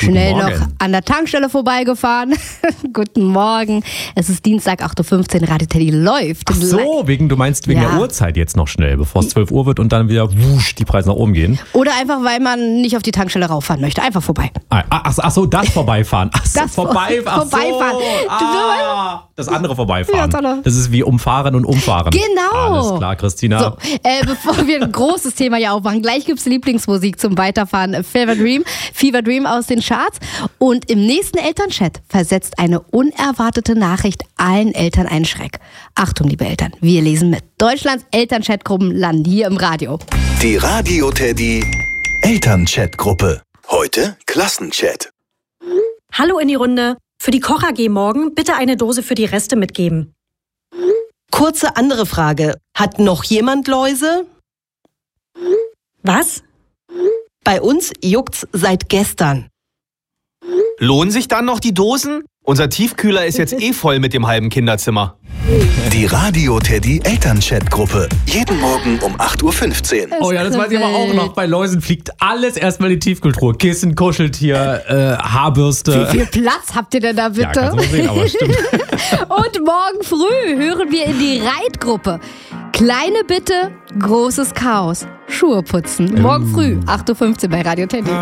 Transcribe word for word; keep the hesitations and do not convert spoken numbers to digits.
Schnell noch an der Tankstelle vorbeigefahren. Guten Morgen. Es ist Dienstag, acht Uhr fünfzehn, Radio Teddy läuft. Ach so, wegen, du meinst wegen ja. der Uhrzeit jetzt noch schnell, bevor es zwölf Uhr wird und dann wieder wusch, die Preise nach oben gehen. Oder einfach, weil man nicht auf die Tankstelle rauffahren möchte. Einfach vorbei. Ach, ach, ach so, das Vorbeifahren. Ach so, das vorbei, ach Vorbeifahren. So. Ah, das andere Vorbeifahren. Ja, das ist wie umfahren und umfahren. Genau. Alles klar, Christina. So, äh, bevor wir ein großes Thema hier aufmachen, gleich gibt's Lieblingsmusik zum Weiterfahren. Fever Dream, Fever Dream aus den Charts. Und im nächsten Elternchat versetzt eine unerwartete Nachricht allen Eltern einen Schreck. Achtung, liebe Eltern, wir lesen mit. Deutschlands Elternchatgruppen landen hier im Radio. Die Radio Teddy Elternchatgruppe. Heute Klassenchat. Hallo in die Runde. Für die Koch-A G morgen bitte eine Dose für die Reste mitgeben. Kurze andere Frage. Hat noch jemand Läuse? Was? Bei uns juckt's seit gestern. Lohnen sich dann noch die Dosen? Unser Tiefkühler ist jetzt eh voll mit dem halben Kinderzimmer. Die Radio Teddy Elternchatgruppe. Jeden Morgen um acht Uhr fünfzehn. Oh ja, das weiß ich aber auch noch. Bei Läusen fliegt alles erstmal in die Tiefkühltruhe. Kissen, Kuscheltier, äh, Haarbürste. Wie viel Platz habt ihr denn da bitte? Ja, kannst du mal sehen, aber stimmt. Und morgen früh hören wir in die Reitgruppe. Kleine Bitte, großes Chaos. Schuhe putzen. Morgen früh, acht Uhr fünfzehn bei Radio Teddy.